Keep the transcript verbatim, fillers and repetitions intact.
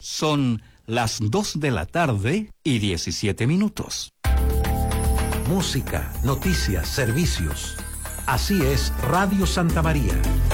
Son las dos de la tarde y diecisiete minutos. Música, noticias, servicios. Así es Radio Santa María.